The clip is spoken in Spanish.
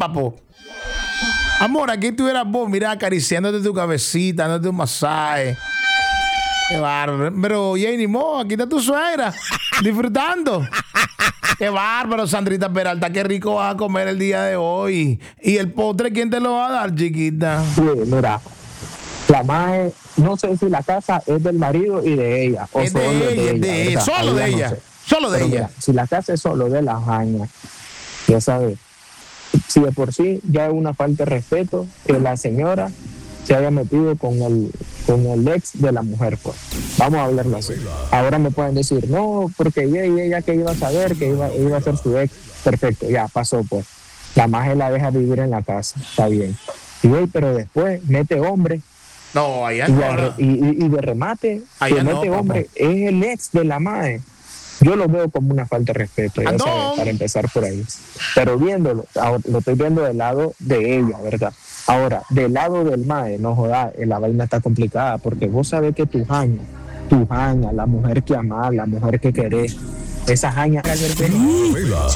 papo. Amor, aquí estuvieras vos, mira, acariciándote tu cabecita, dándote un masaje. Qué bárbaro. Pero, Janie Mo, aquí está tu suegra, disfrutando. Qué bárbaro, Sandrita Peralta, qué rico vas a comer el día de hoy. ¿Y el postre quién te lo va a dar, chiquita? Sí, mira, la mae, no sé si la casa es del marido y de ella. O Es solo de ella, de ella, solo de no ella. sé. Solo de Pero ella. mira, si la casa es solo de la jaña, ya sabes, si de por sí ya es una falta de respeto que la señora se haya metido con el ex de la mujer, pues. Vamos a hablarlo así. Ahora me pueden decir, no, porque ella que iba a saber que iba a ser su ex. Perfecto, ya pasó, pues. La maje la deja vivir en la casa, está bien. Pero después mete hombre No, allá y, no. y de remate, Allá que no, mete papá. hombre, es el ex de la maje. Yo lo veo como una falta de respeto, ya No. sabes, para empezar por ahí. Pero viéndolo, ahora, lo estoy viendo del lado de ella, ¿verdad? Ahora, del lado del mae, no jodas, la vaina está complicada, porque vos sabés que tu jaña, la mujer que amás, la mujer que querés, esa jaña